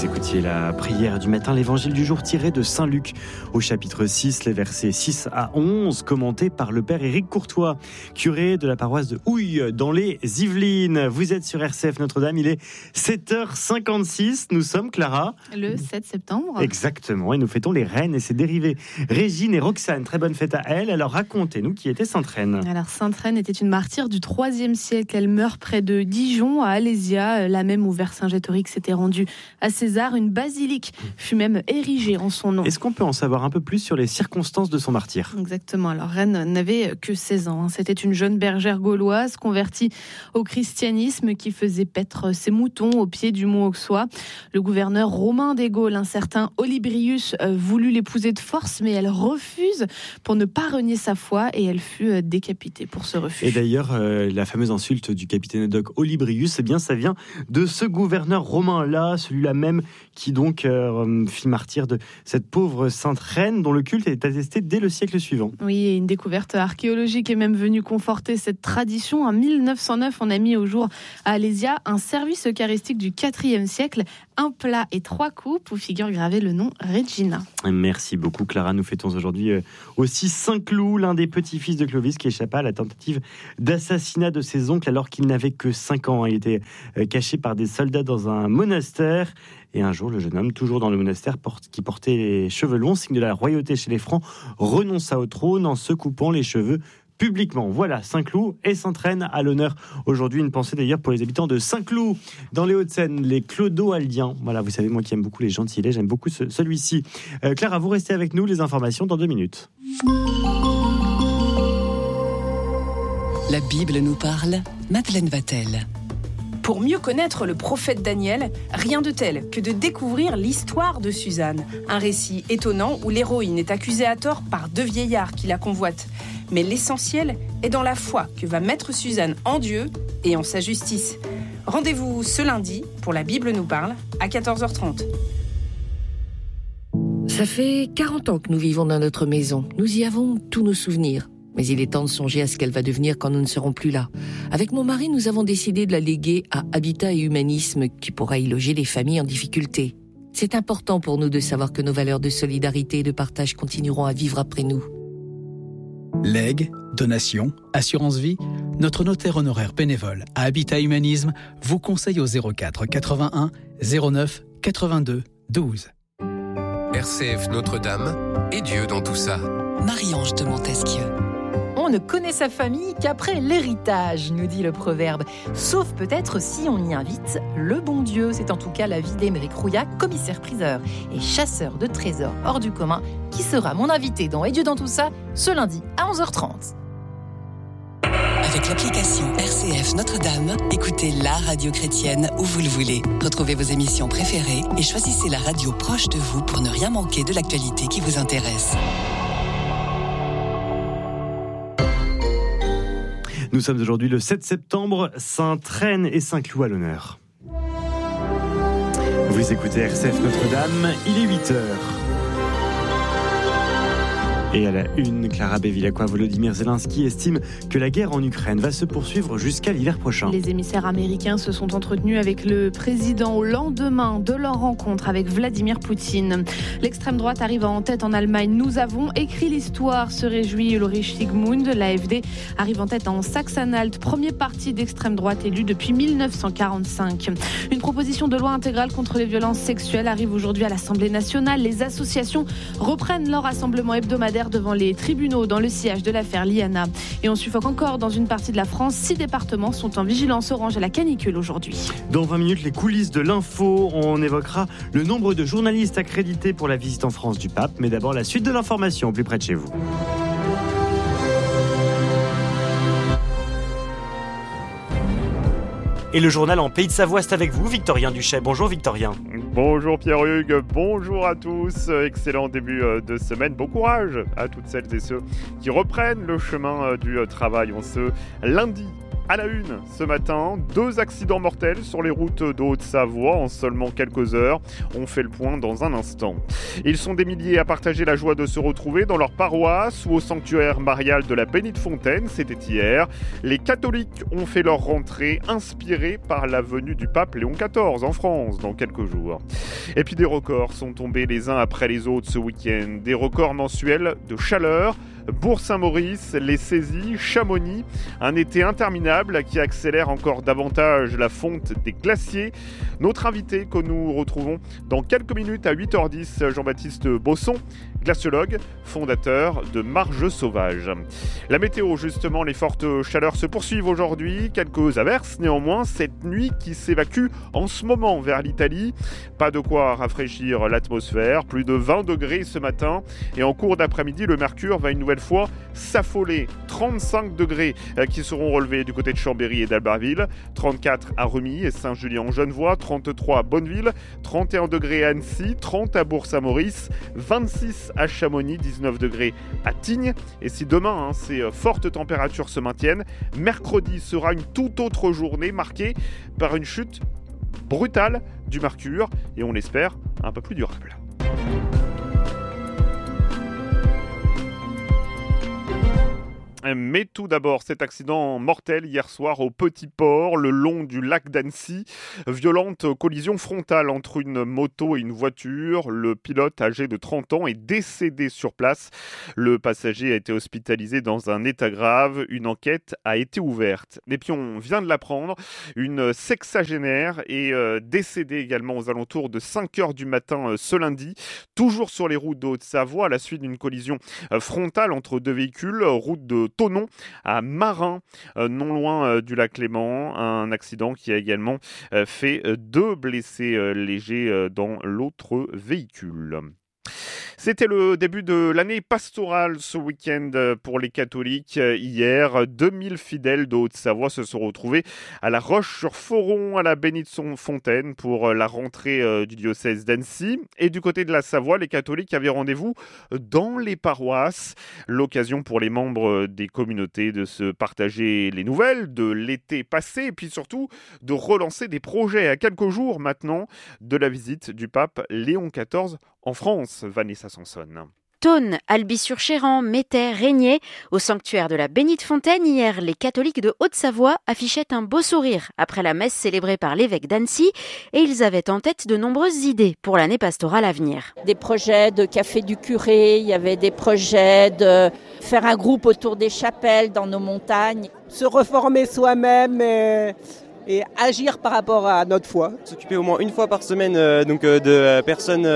écoutiez la prière du matin, l'évangile du jour tiré de Saint Luc au chapitre 6, les versets 6 à 11, commenté par le père Éric Courtois, curé de la paroisse de Houille dans les Yvelines. Vous êtes sur RCF Notre-Dame, il est 7h56, nous sommes, Clara, le 7 septembre. Exactement, et nous fêtons les reines et ses dérivés. Régine et Roxane, très bonne fête à elles. Alors racontez-nous qui était Sainte Reine. Alors Sainte Reine était une martyre du IIIe siècle. Elle meurt près de Dijon, à Alésia, là même où Vercingétorix s'était rendu à César. Une basilique fut même érigée en son nom. Est-ce qu'on peut en savoir un peu plus sur les circonstances de son martyre ? Exactement. Alors Reine n'avait que 16 ans. C'était une jeune bergère gauloise convertie au christianisme qui faisait paître ses moutons au pied du mont Auxois. Le gouverneur romain des Gaules, un certain Olybrius, voulut l'épouser de force, mais elle refuse pour ne pas renier sa foi et elle fut décapitée pour ce refus. Et d'ailleurs, la fameuse insulte du capitaine Doc Olybrius, eh bien, ça vient de ce gouverneur romain-là, celui-là même qui donc fit martyr de cette pauvre Sainte Reine dont le culte est attesté dès le siècle suivant. Oui, et une découverte archéologique est même venue conforter cette tradition. En 1909, on a mis au jour à Alésia un service eucharistique du IVe siècle, un plat et 3 coupes où figure gravé le nom Regina. Merci beaucoup Clara. Nous fêtons aujourd'hui aussi Saint-Cloud, l'un des petits-fils de Clovis qui échappa à la tentative d'assassinat de ses oncles alors qu'il n'avait que 5 ans. Il était caché par des soldats dans un monastère. Et un jour, le jeune homme, toujours dans le monastère, qui portait les cheveux longs, signe de la royauté chez les Francs, renonça au trône en se coupant les cheveux publiquement. Voilà, Saint-Cloud et Sainte-Reine à l'honneur aujourd'hui. Une pensée d'ailleurs pour les habitants de Saint-Cloud, dans les Hauts-de-Seine, les Clodo-Aldiens. Voilà, vous savez, moi qui aime beaucoup les gentillets, j'aime beaucoup celui-ci. Clara, vous restez avec nous, les informations dans 2 minutes. La Bible nous parle, Madeleine Vatel. Pour mieux connaître le prophète Daniel, rien de tel que de découvrir l'histoire de Suzanne. Un récit étonnant où l'héroïne est accusée à tort par 2 vieillards qui la convoitent. Mais l'essentiel est dans la foi que va mettre Suzanne en Dieu et en sa justice. Rendez-vous ce lundi pour La Bible nous parle à 14h30. Ça fait 40 ans que nous vivons dans notre maison. Nous y avons tous nos souvenirs. Mais il est temps de songer à ce qu'elle va devenir quand nous ne serons plus là. Avec mon mari, nous avons décidé de la léguer à Habitat et Humanisme, qui pourra y loger les familles en difficulté. C'est important pour nous de savoir que nos valeurs de solidarité et de partage continueront à vivre après nous. Legs, donations, assurance vie, notre notaire honoraire bénévole à Habitat Humanisme vous conseille au 04 81 09 82 12. RCF Notre-Dame et Dieu dans tout ça. Marie-Ange de Montesquieu. On ne connaît sa famille qu'après l'héritage, nous dit le proverbe. Sauf peut-être si on y invite le bon Dieu. C'est en tout cas l'avis d'Émeric Rouillat, commissaire-priseur et chasseur de trésors hors du commun, qui sera mon invité dans Et Dieu dans tout ça, ce lundi à 11h30. Avec l'application RCF Notre-Dame, écoutez la radio chrétienne où vous le voulez. Retrouvez vos émissions préférées et choisissez la radio proche de vous pour ne rien manquer de l'actualité qui vous intéresse. Nous sommes aujourd'hui le 7 septembre, Sainte-Reine et Saint-Cloud à l'honneur. Vous écoutez RCF Notre-Dame, il est 8h. Et à la une, Clara Bevilacqua, Volodymyr Zelensky estime que la guerre en Ukraine va se poursuivre jusqu'à l'hiver prochain. Les émissaires américains se sont entretenus avec le président au lendemain de leur rencontre avec Vladimir Poutine. L'extrême droite arrive en tête en Allemagne. Nous avons écrit l'histoire, se réjouit Ulrich Sigmund. L'AfD arrive en tête en Saxe-Anhalt, premier parti d'extrême droite élu depuis 1945. Une proposition de loi intégrale contre les violences sexuelles arrive aujourd'hui à l'Assemblée nationale. Les associations reprennent leur rassemblement hebdomadaire devant les tribunaux dans le sillage de l'affaire Liana. Et on suffoque encore dans une partie de la France. 6 départements sont en vigilance orange à la canicule aujourd'hui. Dans 20 minutes, les coulisses de l'info. On évoquera le nombre de journalistes accrédités pour la visite en France du pape. Mais d'abord, la suite de l'information, plus près de chez vous. Et le journal en Pays de Savoie, c'est avec vous, Victorien Duchet. Bonjour Victorien. Bonjour Pierre-Hugues, bonjour à tous. Excellent début de semaine. Bon courage à toutes celles et ceux qui reprennent le chemin du travail. On se lundi. À la une, ce matin, 2 accidents mortels sur les routes de Haute-Savoie en seulement quelques heures. On fait le point dans un instant. Ils sont des milliers à partager la joie de se retrouver dans leur paroisse ou au sanctuaire marial de la Bénite-Fontaine. C'était hier. Les catholiques ont fait leur rentrée inspirés par la venue du pape Léon XIV en France dans quelques jours. Et puis des records sont tombés les uns après les autres ce week-end. Des records mensuels de chaleur. Bourg-Saint-Maurice, les saisies, Chamonix, un été interminable qui accélère encore davantage la fonte des glaciers. Notre invité que nous retrouvons dans quelques minutes à 8h10, Jean-Baptiste Bosson, glaciologue, fondateur de Marge Sauvage. La météo, justement, les fortes chaleurs se poursuivent aujourd'hui. Quelques averses néanmoins cette nuit qui s'évacue en ce moment vers l'Italie. Pas de quoi rafraîchir l'atmosphère. Plus de 20 degrés ce matin. Et en cours d'après-midi, le mercure va une nouvelle fois s'affoler. 35 degrés qui seront relevés du côté de Chambéry et d'Albertville. 34 à Remy et Saint-Julien-en-Genevois. 33 à Bonneville. 31 degrés à Annecy. 30 à Bourg-Saint-Maurice. 26 à Chamonix, 19 degrés à Tignes. Et si demain, ces fortes températures se maintiennent, mercredi sera une toute autre journée marquée par une chute brutale du mercure et on l'espère un peu plus durable. Mais tout d'abord, cet accident mortel hier soir au Petit Port, le long du lac d'Annecy. Violente collision frontale entre une moto et une voiture. Le pilote, âgé de 30 ans, est décédé sur place. Le passager a été hospitalisé dans un état grave. Une enquête a été ouverte. Et puis on vient de l'apprendre, une sexagénaire est décédée également aux alentours de 5h du matin ce lundi. Toujours sur les routes de Haute-Savoie à la suite d'une collision frontale entre deux véhicules. Route de Thonon à Marin, non loin du lac Léman. Un accident qui a également fait 2 blessés légers dans l'autre véhicule. C'était le début de l'année pastorale ce week-end pour les catholiques. Hier, 2000 fidèles de Haute-Savoie se sont retrouvés à la Roche-sur-Foron, à la Bénite-Fontaine pour la rentrée du diocèse d'Annecy. Et du côté de la Savoie, les catholiques avaient rendez-vous dans les paroisses. L'occasion pour les membres des communautés de se partager les nouvelles de l'été passé et puis surtout de relancer des projets à quelques jours maintenant de la visite du pape Léon XIV en France. Vanessa Sanson. Thônes, Alby-sur-Chéran, Métais, Régnier. Au sanctuaire de la Bénite-Fontaine, hier, les catholiques de Haute-Savoie affichaient un beau sourire après la messe célébrée par l'évêque d'Annecy et ils avaient en tête de nombreuses idées pour l'année pastorale à venir. Des projets de café du curé, il y avait des projets de faire un groupe autour des chapelles dans nos montagnes. Se reformer soi-même et agir par rapport à notre foi. S'occuper au moins une fois par semaine de personnes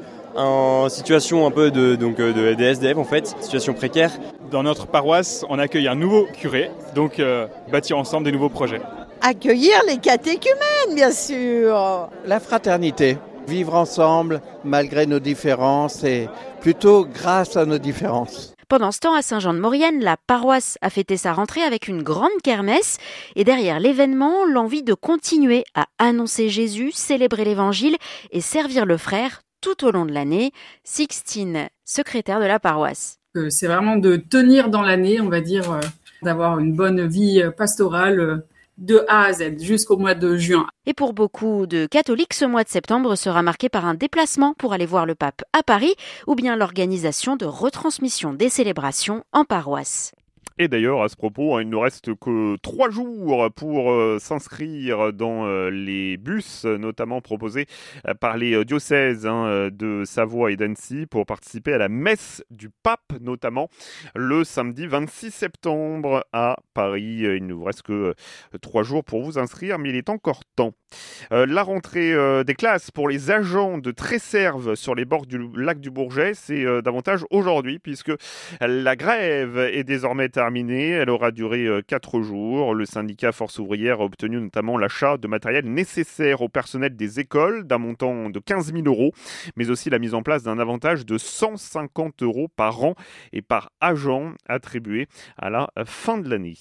en situation un peu des SDF en fait, situation précaire. Dans notre paroisse, on accueille un nouveau curé, donc bâtir ensemble des nouveaux projets. Accueillir les catéchumènes, bien sûr. La fraternité, vivre ensemble malgré nos différences et plutôt grâce à nos différences. Pendant ce temps, à Saint-Jean-de-Maurienne, la paroisse a fêté sa rentrée avec une grande kermesse. Et derrière l'événement, l'envie de continuer à annoncer Jésus, célébrer l'évangile et servir le frère tout au long de l'année. Sixtine, secrétaire de la paroisse. C'est vraiment de tenir dans l'année, on va dire, d'avoir une bonne vie pastorale de A à Z jusqu'au mois de juin. Et pour beaucoup de catholiques, ce mois de septembre sera marqué par un déplacement pour aller voir le pape à Paris ou bien l'organisation de retransmission des célébrations en paroisse. Et d'ailleurs, à ce propos, il ne reste que 3 jours pour s'inscrire dans les bus, notamment proposés par les diocèses de Savoie et d'Annecy pour participer à la messe du pape, notamment le samedi 26 septembre à Paris. Il ne vous reste que 3 jours pour vous inscrire, mais il est encore temps. La rentrée des classes pour les agents de Tresserve sur les bords du lac du Bourget, c'est davantage aujourd'hui, puisque la grève est désormais terminée. Elle aura duré 4 jours. Le syndicat Force Ouvrière a obtenu notamment l'achat de matériel nécessaire au personnel des écoles d'un montant de 15 000 €, mais aussi la mise en place d'un avantage de 150 € par an et par agent attribué à la fin de l'année.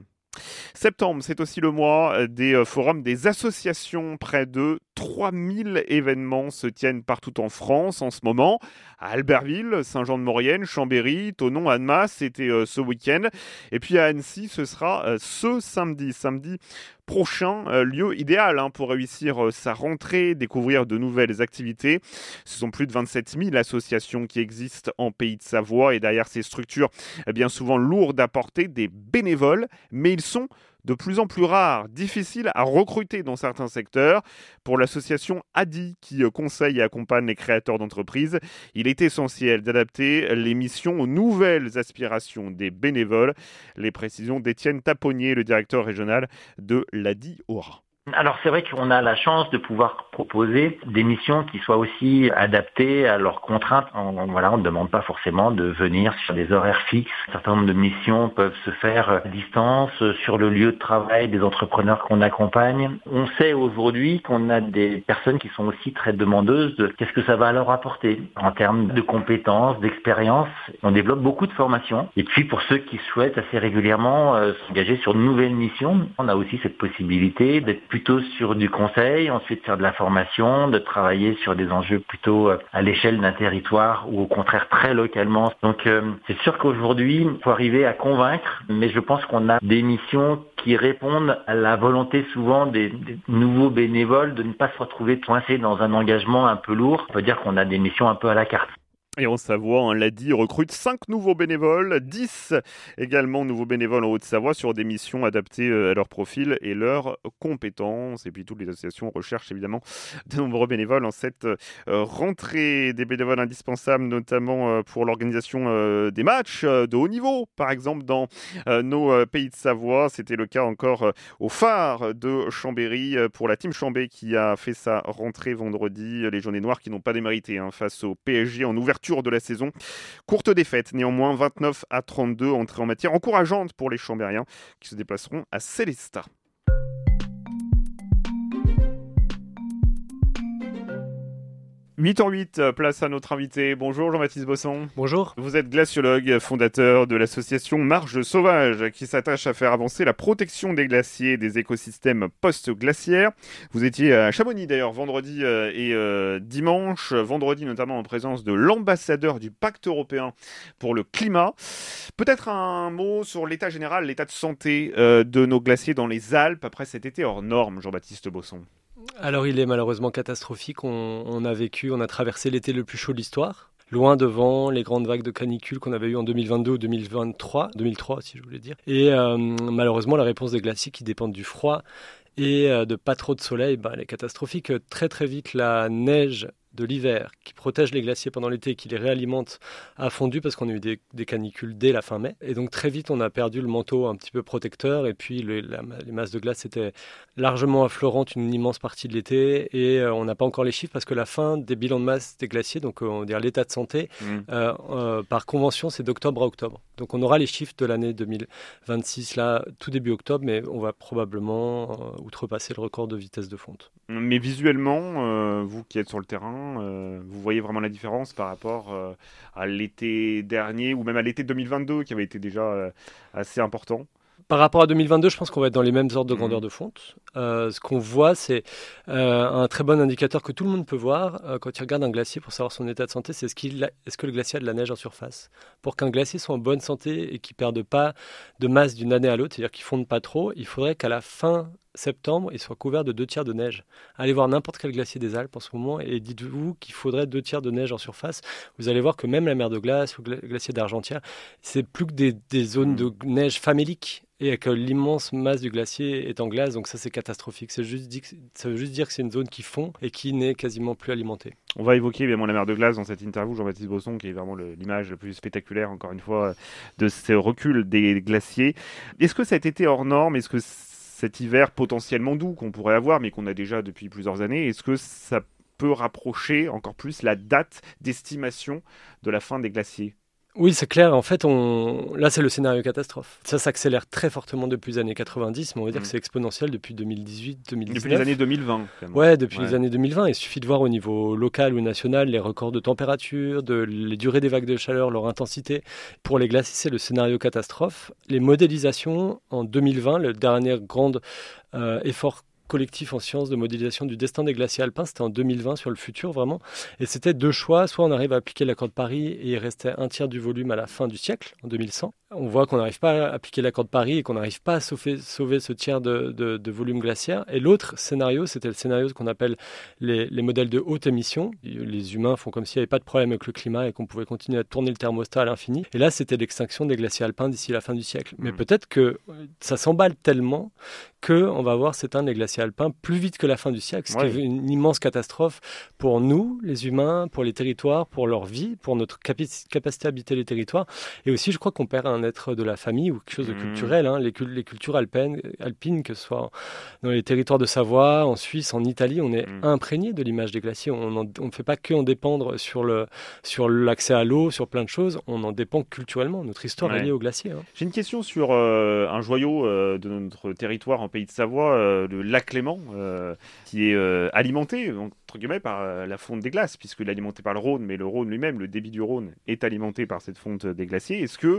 Septembre, c'est aussi le mois des forums des associations. Près de 3000 événements se tiennent partout en France en ce moment. À Albertville, Saint-Jean-de-Maurienne, Chambéry, Thonon, Annemasse, c'était ce week-end. Et puis à Annecy, ce sera ce samedi prochain, lieu idéal pour réussir sa rentrée, découvrir de nouvelles activités. Ce sont plus de 27 000 associations qui existent en Pays de Savoie et derrière ces structures, bien souvent lourdes à porter, des bénévoles, mais ils sont de plus en plus rares, difficiles à recruter dans certains secteurs. Pour l'association ADI, qui conseille et accompagne les créateurs d'entreprises, il est essentiel d'adapter les missions aux nouvelles aspirations des bénévoles. Les précisions d'Étienne Taponnier, le directeur régional de l'ADI Aura. Alors c'est vrai qu'on a la chance de pouvoir proposer des missions qui soient aussi adaptées à leurs contraintes. On ne demande pas forcément de venir sur des horaires fixes. Un certain nombre de missions peuvent se faire à distance, sur le lieu de travail des entrepreneurs qu'on accompagne. On sait aujourd'hui qu'on a des personnes qui sont aussi très demandeuses de qu'est-ce que ça va leur apporter en termes de compétences, d'expérience. On développe beaucoup de formations. Et puis pour ceux qui souhaitent assez régulièrement s'engager sur de nouvelles missions, on a aussi cette possibilité d'être plutôt sur du conseil, ensuite faire de la formation, de travailler sur des enjeux plutôt à l'échelle d'un territoire ou au contraire très localement. Donc c'est sûr qu'aujourd'hui, il faut arriver à convaincre, mais je pense qu'on a des missions qui répondent à la volonté souvent des nouveaux bénévoles de ne pas se retrouver coincés dans un engagement un peu lourd. On peut dire qu'on a des missions un peu à la carte. Et en Savoie, l'ADI recrute 5 nouveaux bénévoles, 10 également nouveaux bénévoles en Haute-Savoie sur des missions adaptées à leur profil et leurs compétences. Et puis toutes les associations recherchent évidemment de nombreux bénévoles en cette rentrée. Des bénévoles indispensables notamment pour l'organisation des matchs de haut niveau, par exemple dans nos pays de Savoie. C'était le cas encore au phare de Chambéry pour la team Chambé qui a fait sa rentrée vendredi. Les Jaunes et Noirs qui n'ont pas démérité face au PSG en ouverture de la saison. Courte défaite, néanmoins 29-32, entrée en matière encourageante pour les Chambériens qui se déplaceront à Célestat. 8h08, place à notre invité. Bonjour Jean-Baptiste Bosson. Bonjour. Vous êtes glaciologue, fondateur de l'association Marge Sauvage qui s'attache à faire avancer la protection des glaciers et des écosystèmes post-glaciaires. Vous étiez à Chamonix d'ailleurs vendredi et dimanche. Vendredi notamment en présence de l'ambassadeur du Pacte européen pour le climat. Peut-être un mot sur l'état général, l'état de santé de nos glaciers dans les Alpes après cet été hors norme, Jean-Baptiste Bosson. Alors il est malheureusement catastrophique, on a traversé l'été le plus chaud de l'histoire, loin devant les grandes vagues de canicule qu'on avait eues en 2022 ou 2003 si je voulais dire. Et malheureusement la réponse des glaciers qui dépendent du froid et de pas trop de soleil, elle est catastrophique. Très très vite la neige de l'hiver qui protège les glaciers pendant l'été et qui les réalimente a fondu parce qu'on a eu des canicules dès la fin mai. Et donc très vite, on a perdu le manteau un petit peu protecteur et puis les masses de glace étaient largement affleurantes une immense partie de l'été et on n'a pas encore les chiffres parce que la fin des bilans de masse des glaciers, donc on va dire l'état de santé, par convention, c'est d'octobre à octobre. Donc on aura les chiffres de l'année 2026 là, tout début octobre, mais on va probablement outrepasser le record de vitesse de fonte. Mais visuellement, vous qui êtes sur le terrain, vous voyez vraiment la différence par rapport à l'été dernier ou même à l'été 2022 qui avait été déjà assez important? Par rapport à 2022, je pense qu'on va être dans les mêmes ordres de grandeur de fonte. Ce qu'on voit, c'est un très bon indicateur que tout le monde peut voir quand il regarde un glacier pour savoir son état de santé, c'est est-ce que le glacier a de la neige en surface. Pour qu'un glacier soit en bonne santé et qu'il ne perde pas de masse d'une année à l'autre, c'est-à-dire qu'il ne fonde pas trop, il faudrait qu'à la fin septembre, il soit couvert de 2/3 de neige. Allez voir n'importe quel glacier des Alpes en ce moment et dites-vous qu'il faudrait 2/3 de neige en surface. Vous allez voir que même la mer de glace ou le glacier d'Argentière, c'est plus que des zones de neige faméliques et que l'immense masse du glacier est en glace, donc ça c'est catastrophique. Ça veut juste dire que c'est une zone qui fond et qui n'est quasiment plus alimentée. On va évoquer évidemment la mer de glace dans cette interview, Jean-Baptiste Bosson, qui est vraiment l'image la plus spectaculaire, encore une fois, de ce recul des glaciers. Est-ce que cet été hors norme, est-ce que cet hiver potentiellement doux qu'on pourrait avoir, mais qu'on a déjà depuis plusieurs années, est-ce que ça peut rapprocher encore plus la date d'estimation de la fin des glaciers ? Oui, c'est clair. En fait, là, c'est le scénario catastrophe. Ça s'accélère très fortement depuis les années 90, mais on va dire que c'est exponentiel depuis 2018, 2019. Depuis les années 2020. Ouais, depuis les années 2020. Il suffit de voir au niveau local ou national les records de température, les durées des vagues de chaleur, leur intensité. Pour les glaciers, c'est le scénario catastrophe. Les modélisations en 2020, le dernier grand effort collectif en sciences de modélisation du destin des glaciers alpins. C'était en 2020 sur le futur vraiment. Et c'était 2 choix. Soit on arrive à appliquer l'accord de Paris et il restait 1/3 du volume à la fin du siècle, en 2100. On voit qu'on n'arrive pas à appliquer l'accord de Paris et qu'on n'arrive pas à sauver ce tiers de volume glaciaire. Et l'autre scénario, c'était le scénario qu'on appelle les modèles de haute émission. Les humains font comme s'il n'y avait pas de problème avec le climat et qu'on pouvait continuer à tourner le thermostat à l'infini. Et là, c'était l'extinction des glaciers alpins d'ici la fin du siècle. Mais peut-être que ça s'emballe tellement qu'on va voir s'éteindre les glaciers alpins plus vite que la fin du siècle, ce qui est une immense catastrophe pour nous, les humains, pour les territoires, pour leur vie, pour notre capacité à habiter les territoires. Et aussi, je crois qu'on perd un être de la famille ou quelque chose de culturel. Hein. Les cultures alpines, que ce soit dans les territoires de Savoie, en Suisse, en Italie, on est imprégné de l'image des glaciers. On ne fait pas que en dépendre sur l'accès à l'eau, sur plein de choses. On en dépend culturellement. Notre histoire est liée aux glaciers. Hein. J'ai une question sur un joyau de notre territoire en Pays de Savoie, le lac Léman, qui est alimenté, entre guillemets, par la fonte des glaces, puisqu'il est alimenté par le Rhône, mais le Rhône lui-même, le débit du Rhône, est alimenté par cette fonte des glaciers. Est-ce que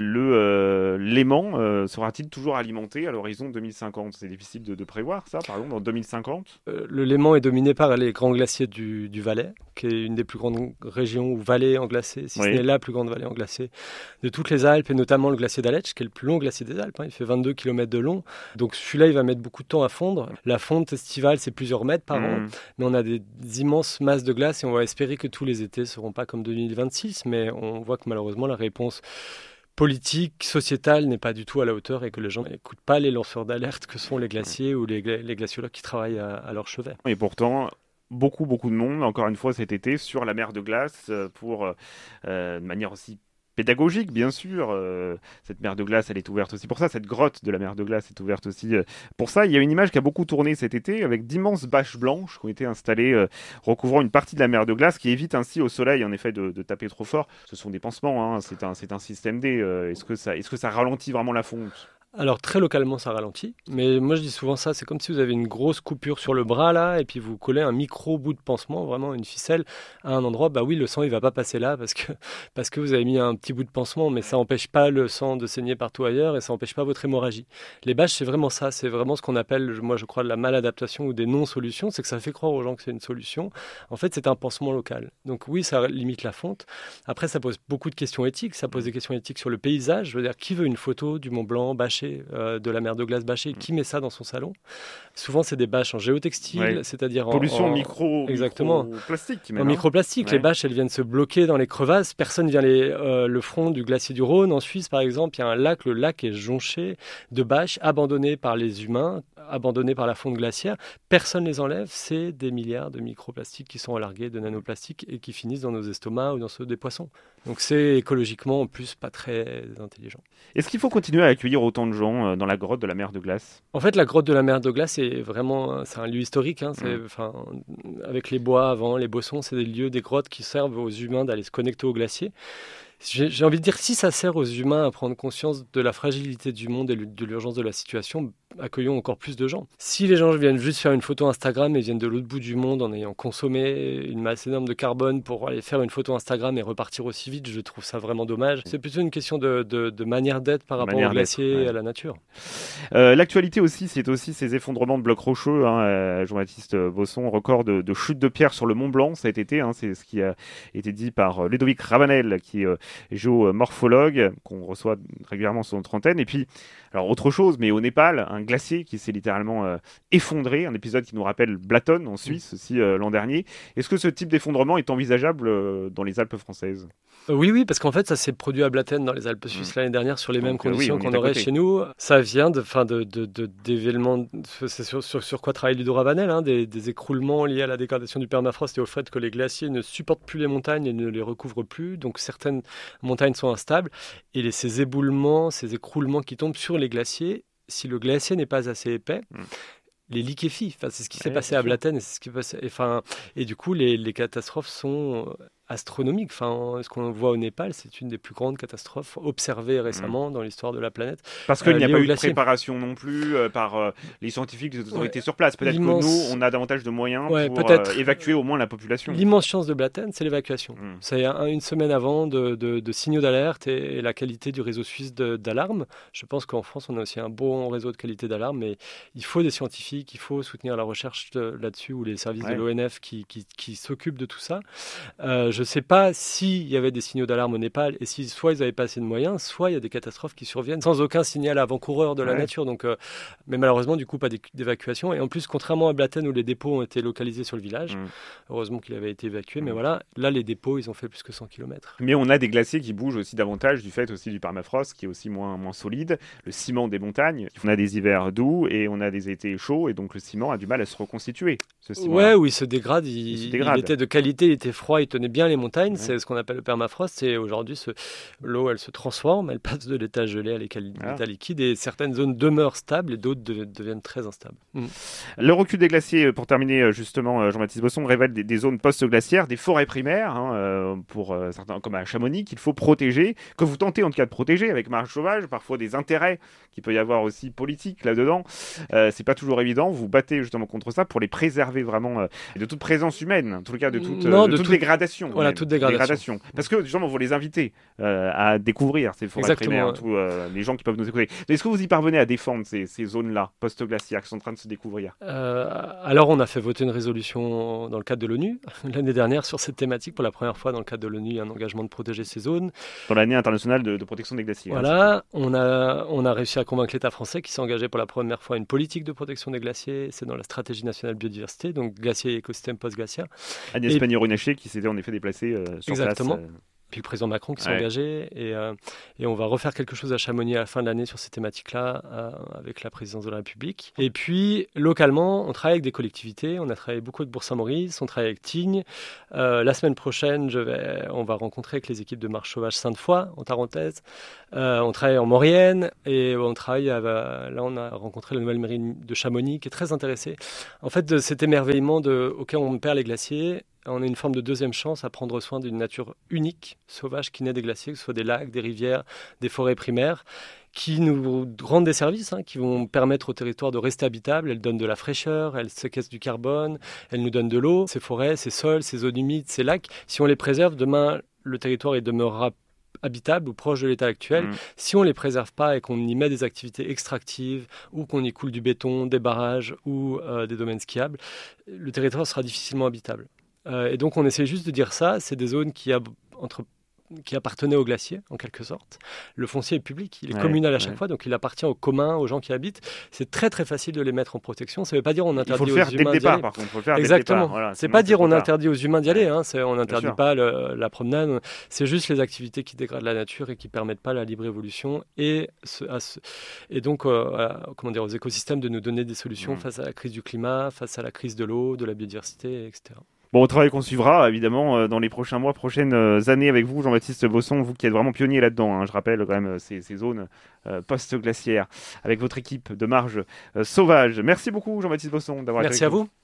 le Léman sera-t-il toujours alimenté à l'horizon 2050 ? C'est difficile de prévoir ça, par exemple, en 2050 Le Léman est dominé par les grands glaciers du Valais, qui est une des plus grandes régions ou vallées englacées, si ce n'est la plus grande vallée englacée de toutes les Alpes, et notamment le glacier d'Aletsch, qui est le plus long glacier des Alpes. Hein. Il fait 22 km de long. Donc celui-là, il va mettre beaucoup de temps à fondre. La fonte estivale, c'est plusieurs mètres par an. Mais on a des immenses masses de glace et on va espérer que tous les étés ne seront pas comme 2026. Mais on voit que malheureusement, la réponse politique, sociétale n'est pas du tout à la hauteur et que les gens n'écoutent pas les lanceurs d'alerte que sont les glaciers ou les glaciologues qui travaillent à leur chevet. Et pourtant, beaucoup de monde, encore une fois cet été, sur la mer de glace pour, de manière aussi pédagogique, bien sûr. Cette mer de glace, elle est ouverte aussi pour ça. Cette grotte de la mer de glace est ouverte aussi pour ça. Il y a une image qui a beaucoup tourné cet été avec d'immenses bâches blanches qui ont été installées recouvrant une partie de la mer de glace qui évite ainsi au soleil, en effet, de taper trop fort. Ce sont des pansements, hein. C'est un système D. Est-ce que ça ralentit vraiment la fonte ? Alors très localement ça ralentit, mais moi je dis souvent ça, c'est comme si vous avez une grosse coupure sur le bras là, et puis vous collez un micro bout de pansement, vraiment une ficelle à un endroit, bah oui le sang il va pas passer là parce que vous avez mis un petit bout de pansement, mais ça empêche pas le sang de saigner partout ailleurs et ça empêche pas votre hémorragie. Les bâches c'est vraiment ça, c'est vraiment ce qu'on appelle, moi je crois, de la maladaptation ou des non-solutions, c'est que ça fait croire aux gens que c'est une solution, en fait c'est un pansement local. Donc oui ça limite la fonte, après ça pose beaucoup de questions éthiques, ça pose des questions éthiques sur le paysage, je veux dire qui veut une photo du Mont Blanc bâché de la mer de glace bâchée, qui met ça dans son salon ? Souvent, c'est des bâches en géotextile, c'est-à-dire pollution microplastique. En microplastique. Les bâches, elles viennent se bloquer dans les crevasses. Personne vient le front du glacier du Rhône. En Suisse, par exemple, il y a un lac. Le lac est jonché de bâches abandonnées par les humains, abandonnées par la fonte glaciaire. Personne ne les enlève. C'est des milliards de microplastiques qui sont relargués, de nanoplastiques, et qui finissent dans nos estomacs ou dans ceux des poissons. Donc c'est écologiquement, en plus, pas très intelligent. Est-ce qu'il faut continuer à accueillir autant de gens dans la grotte de la mer de glace ? En fait, la grotte de la mer de glace c'est un lieu historique. Hein, avec les bois avant, les bossons, c'est des lieux, des grottes qui servent aux humains d'aller se connecter au glacier. J'ai envie de dire, si ça sert aux humains à prendre conscience de la fragilité du monde et de l'urgence de la situation, accueillons encore plus de gens. Si les gens viennent juste faire une photo Instagram et viennent de l'autre bout du monde en ayant consommé une masse énorme de carbone pour aller faire une photo Instagram et repartir aussi vite, je trouve ça vraiment dommage. C'est plutôt une question de manière d'être par rapport au glacier et à la nature. L'actualité aussi, c'est aussi ces effondrements de blocs rocheux. Hein, Jean-Baptiste Bosson, record de chute de pierre sur le Mont Blanc cet été. Hein, c'est ce qui a été dit par Ludovic Rabanel, qui est géomorphologue, qu'on reçoit régulièrement sur notre antenne. Et puis, alors autre chose, mais au Népal, un glacier qui s'est littéralement effondré, un épisode qui nous rappelle Blaton en Suisse aussi l'an dernier. Est-ce que ce type d'effondrement est envisageable dans les Alpes françaises ? Oui, parce qu'en fait, ça s'est produit à Blatten dans les Alpes suisses l'année dernière sur les mêmes conditions qu'on aurait chez nous. Ça vient d'événements, c'est sur quoi travaille Ludo Rabanel, hein, des écroulements liés à la dégradation du permafrost et au fait que les glaciers ne supportent plus les montagnes et ne les recouvrent plus. Donc certaines montagnes sont instables et ces éboulements, ces écroulements qui tombent sur les glaciers, si le glacier n'est pas assez épais, les liquéfient. C'est ce qui s'est passé à Blatten et c'est ce qui passait. Et du coup, les catastrophes sont astronomique. Enfin, ce qu'on voit au Népal, c'est une des plus grandes catastrophes observées récemment dans l'histoire de la planète. Parce qu'il n'y a pas eu de préparation non plus par les scientifiques, les autorités sur place. Peut-être que nous, on a davantage de moyens pour évacuer au moins la population. L'immense chance de Blatten, c'est l'évacuation. C'est une semaine avant de signaux d'alerte et la qualité du réseau suisse d'alarme. Je pense qu'en France, on a aussi un bon réseau de qualité d'alarme, mais il faut des scientifiques, il faut soutenir la recherche là-dessus, ou les services de l'ONF qui s'occupent de tout ça. Je ne sais pas s'il y avait des signaux d'alarme au Népal et si soit ils n'avaient pas assez de moyens, soit il y a des catastrophes qui surviennent sans aucun signal avant-coureur de la nature. Donc, mais malheureusement, du coup, pas d'évacuation. Et en plus, contrairement à Blatten où les dépôts ont été localisés sur le village, heureusement qu'il avait été évacué, mais voilà, là, les dépôts, ils ont fait plus que 100 km. Mais on a des glaciers qui bougent aussi davantage du fait aussi du permafrost qui est aussi moins solide, le ciment des montagnes. On a des hivers doux et on a des étés chauds et donc le ciment a du mal à se reconstituer. Ouais, où il se dégrade. Il était de qualité, il était froid, il tenait bien les montagnes. C'est ce qu'on appelle le permafrost. Et aujourd'hui, l'eau, elle se transforme, elle passe de l'état gelé à l'état liquide et certaines zones demeurent stables et d'autres deviennent très instables. Le recul des glaciers, pour terminer justement, Jean-Baptiste Bosson révèle des zones post-glaciaires, des forêts primaires, pour certains comme à Chamonix, qu'il faut protéger, que vous tentez en tout cas de protéger avec Marche Sauvage, parfois des intérêts qu'il peut y avoir aussi politiques là-dedans. C'est pas toujours évident, vous battez justement contre ça pour les préserver vraiment de toute présence humaine, en tout cas de toute dégradation. Voilà, toute dégradation. Parce que justement, vous les invitez à découvrir ces forêts primaires, les gens qui peuvent nous écouter. Est-ce que vous y parvenez à défendre ces zones-là, post-glaciaires, qui sont en train de se découvrir? Alors, on a fait voter une résolution dans le cadre de l'ONU l'année dernière sur cette thématique. Pour la première fois, dans le cadre de l'ONU, il y a un engagement de protéger ces zones. Dans l'année internationale de protection des glaciers. Voilà, on a réussi à convaincre l'État français qui s'est engagé pour la première fois à une politique de protection des glaciers. C'est dans la stratégie nationale biodiversité, donc glaciers et écosystèmes post-glaciaires. Agnès Pannier-Runacher qui s'était en effet déplacée sur place. Puis le président Macron qui s'est engagé et on va refaire quelque chose à Chamonix à la fin de l'année sur ces thématiques-là avec la présidence de la République. Et puis localement, on travaille avec des collectivités, on a travaillé beaucoup avec Bourg-Saint-Maurice, on travaille avec Tignes. La semaine prochaine, on va rencontrer avec les équipes de Marche Sauvage Sainte-Foy en Tarentaise. On travaille en Maurienne et on travaille là on a rencontré la nouvelle mairie de Chamonix qui est très intéressée. En fait, de cet émerveillement auquel on perd les glaciers. On a une forme de deuxième chance à prendre soin d'une nature unique, sauvage, qui naît des glaciers, que ce soit des lacs, des rivières, des forêts primaires, qui nous rendent des services, qui vont permettre au territoire de rester habitable. Elles donnent de la fraîcheur, elles séquestrent du carbone, elles nous donnent de l'eau. Ces forêts, ces sols, ces zones humides, ces lacs, si on les préserve, demain, le territoire demeurera habitable ou proche de l'état actuel. Si on ne les préserve pas et qu'on y met des activités extractives ou qu'on y coule du béton, des barrages ou des domaines skiables, le territoire sera difficilement habitable. Et donc on essaie juste de dire ça, c'est des zones qui appartenaient aux glaciers en quelque sorte. Le foncier est public, il est communal à chaque fois, donc il appartient aux communs, aux gens qui habitent. C'est très très facile de les mettre en protection. Ça ne veut pas dire on interdit aux humains d'y aller. Il faut le faire dès le départ, par contre. Faut le faire exactement. Dès le départ. Voilà, c'est pas dire on interdit aux humains d'y aller. On n'interdit pas la promenade. C'est juste les activités qui dégradent la nature et qui permettent pas la libre évolution et donc aux écosystèmes de nous donner des solutions face à la crise du climat, face à la crise de l'eau, de la biodiversité, etc. Bon, au travail qu'on suivra, évidemment, dans les prochains mois, prochaines années avec vous, Jean-Baptiste Bosson, vous qui êtes vraiment pionnier là-dedans. Je rappelle quand même ces zones post-glaciaires avec votre équipe de Marche Sauvage. Merci beaucoup, Jean-Baptiste Bosson, d'avoir été avec nous. Merci à vous.